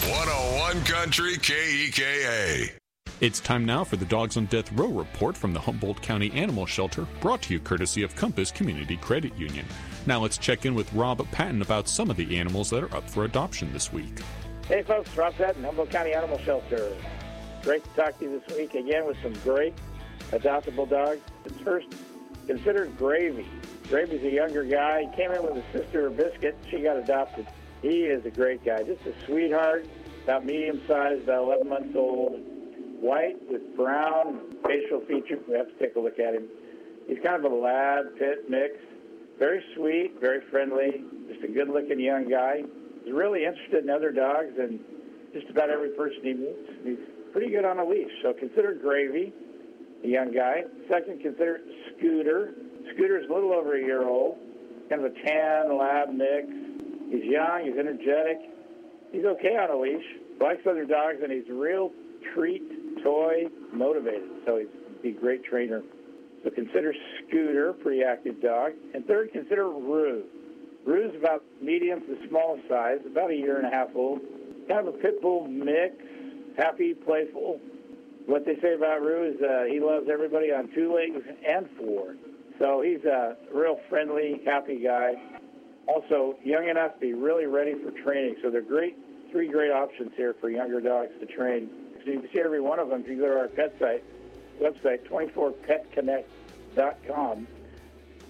101 Country KEKA. It's time now for the Dogs on Death Row report from the Humboldt County Animal Shelter, brought to you courtesy of Compass Community Credit Union. Now let's check in with Rob Patton about some of the animals that are up for adoption this week. Hey folks, Rob Patton, Humboldt County Animal Shelter. Great to talk to you this week again with some great adoptable dogs. First, consider Gravy. Gravy's a younger guy. He came in with his sister Biscuit. She got adopted. He is a great guy. Just a sweetheart, about medium-sized, about 11 months old. White with brown facial features. We have to take a look at him. He's kind of a lab pit mix. Very sweet, very friendly, just a good-looking young guy. He's really interested in other dogs and just about every person he meets. He's pretty good on a leash, so consider Gravy, a young guy. Second, consider Scooter. Scooter's a little over a year old, kind of a tan lab mix. He's young, he's energetic. He's okay on a leash, likes other dogs, and he's real treat, toy, motivated, so he'd be a great trainer. So consider Scooter, pretty active dog. And third, consider Rue. Rue's about medium to small size, about a year and a half old. Kind of a pit bull mix, happy, playful. What they say about Rue is he loves everybody on 2 legs and 4. So he's a real friendly, happy guy. Also, young enough to be really ready for training. So they're great, 3 great options here for younger dogs to train. So you can see every one of them if you go to our website, 24petconnect.com.